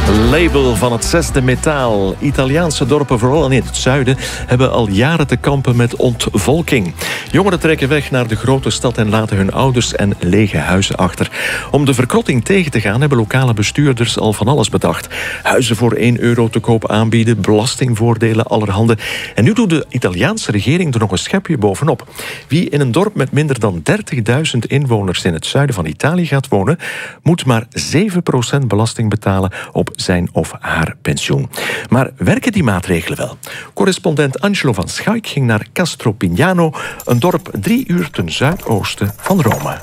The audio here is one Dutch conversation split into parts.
Label van het zesde metaal. Italiaanse dorpen, vooral in het zuiden, hebben al jaren te kampen met ontvolking. Jongeren trekken weg naar de grote stad en laten hun ouders en lege huizen achter. Om de verkrotting tegen te gaan hebben lokale bestuurders al van alles bedacht. Huizen voor €1 te koop aanbieden, belastingvoordelen allerhande. En nu doet de Italiaanse regering er nog een schepje bovenop. Wie in een dorp met minder dan 30.000 inwoners in het zuiden van Italië gaat wonen, moet maar 7% belasting betalen op zijn of haar pensioen. Maar werken die maatregelen wel? Correspondent Angelo van Schaik ging naar Castropignano, een dorp 3 uur ten zuidoosten van Rome.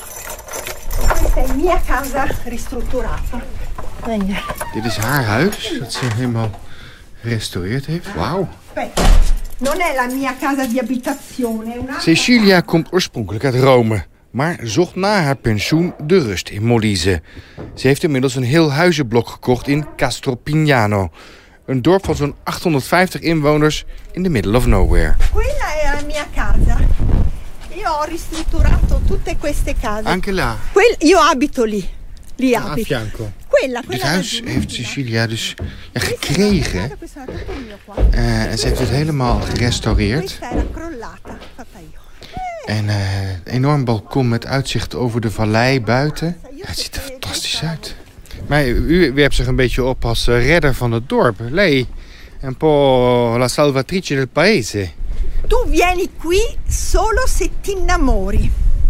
Questa è mia casa ristrutturata. Dit is haar huis, dat ze helemaal gerestaureerd heeft. Wauw. Non è la mia casa di abitazione. Cecilia komt oorspronkelijk uit Rome, maar zocht na haar pensioen de rust in Molise. Ze heeft inmiddels een heel huizenblok gekocht in Castropignano. Een dorp van zo'n 850 inwoners in the middle of nowhere. Quella è la mia casa. Io ho ristrutturato tutte queste case. Anche là. Io abito lì. Lì A abito. fianco. Quella Dit huis heeft Cecilia dus gekregen. En ze heeft het helemaal gerestaureerd. Questa era crollata, fatta io. En een enorm balkon met uitzicht over de vallei buiten. Ja, het ziet er fantastisch uit. Maar u werpt zich een beetje op als redder van het dorp. Lei è un po' la salvatrice del paese. Tu vieni qui solo se ti innamori.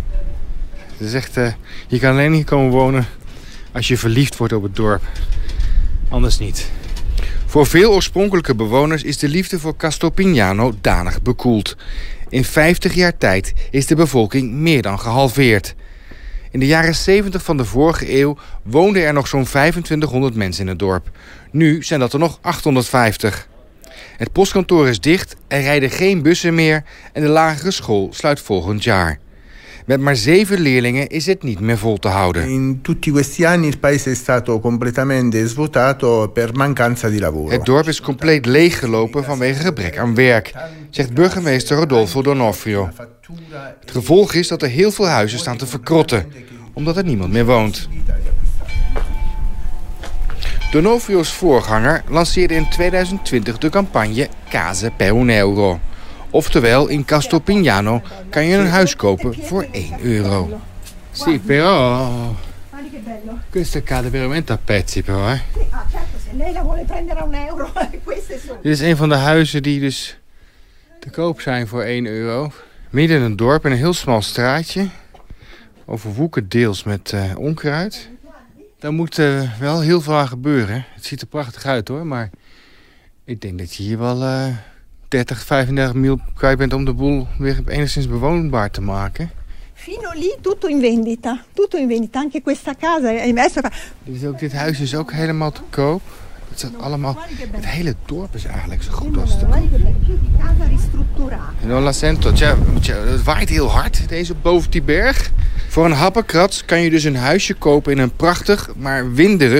Ze zegt, je kan alleen hier komen wonen als je verliefd wordt op het dorp. Anders niet. Voor veel oorspronkelijke bewoners is de liefde voor Castropignano danig bekoeld. In 50 jaar tijd is de bevolking meer dan gehalveerd. In de jaren 70 van de vorige eeuw woonden er nog zo'n 2500 mensen in het dorp. Nu zijn dat er nog 850. Het postkantoor is dicht, er rijden geen bussen meer en de lagere school sluit volgend jaar. Met maar 7 leerlingen is het niet meer vol te houden. In tutti questi anni il paese è stato completamente svuotato per mancanza di lavoro. Het dorp is compleet leeggelopen vanwege gebrek aan werk, zegt burgemeester Rodolfo Donofrio. Het gevolg is dat er heel veel huizen staan te verkrotten, omdat er niemand meer woont. Donofrio's voorganger lanceerde in 2020 de campagne Case per €1. Oftewel, in Castropignano kan je een huis kopen voor €1. Sì, però questo cade veramente a pezzi, però, Ah, certo, se lei la vuole prendere a €1, queste sono. Dit is een van de huizen die dus te koop zijn voor €1. Midden in een dorp, in een heel smal straatje. Overwoekerd deels met onkruid. Daar moet wel heel veel aan gebeuren. Het ziet er prachtig uit hoor, maar ik denk dat je hier wel 30-35 mil kwijt bent om de boel weer enigszins bewoonbaar te maken. Fino lì tutto in vendita. Tutto in vendita, anche questa casa Dit huis is ook helemaal te koop. Het staat allemaal. Het hele dorp is eigenlijk zo goed als te koop. Non la sento. Het waait heel hard, deze boven die berg. Voor een happenkrats kan je dus een huisje kopen in een prachtig, maar winderig